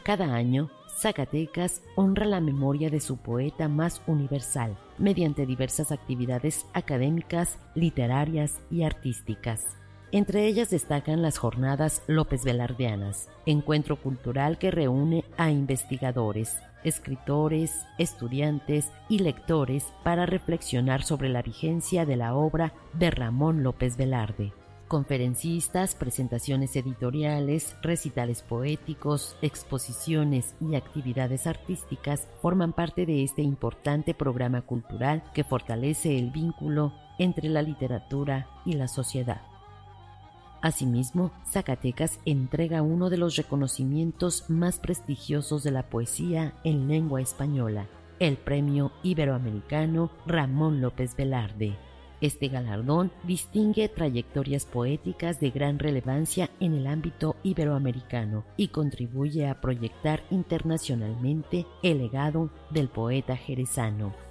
Cada año, Zacatecas honra la memoria de su poeta más universal mediante diversas actividades académicas, literarias y artísticas. Entre ellas destacan las Jornadas López Velardeanas, encuentro cultural que reúne a investigadores, escritores, estudiantes y lectores para reflexionar sobre la vigencia de la obra de Ramón López Velarde. Conferencistas, presentaciones editoriales, recitales poéticos, exposiciones y actividades artísticas forman parte de este importante programa cultural que fortalece el vínculo entre la literatura y la sociedad. Asimismo, Zacatecas entrega uno de los reconocimientos más prestigiosos de la poesía en lengua española, el Premio Iberoamericano Ramón López Velarde. Este galardón distingue trayectorias poéticas de gran relevancia en el ámbito iberoamericano y contribuye a proyectar internacionalmente el legado del poeta jerezano.